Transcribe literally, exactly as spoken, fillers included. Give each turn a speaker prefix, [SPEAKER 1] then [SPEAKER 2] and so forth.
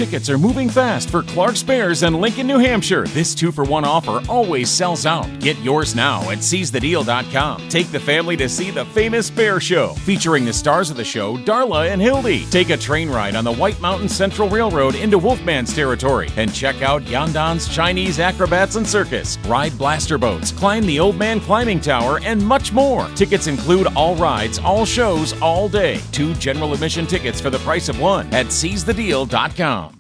[SPEAKER 1] tickets are moving fast for Clark's Bears and Lincoln, New Hampshire. This two-for-one offer always sells out. Get yours now at seize the deal dot com. Take the family to see the famous Bear Show, featuring the stars of the show, Darla and Hildy. Take a train ride on the White Mountain Central Railroad into Wolfman's territory and check out Yandan's Chinese Acrobats and Circus. Ride blaster boats, climb the Old Man Climbing Tower, and much more. Tickets include all rides, all shows, all day. Two general admission tickets for the price of one at seize the deal dot com.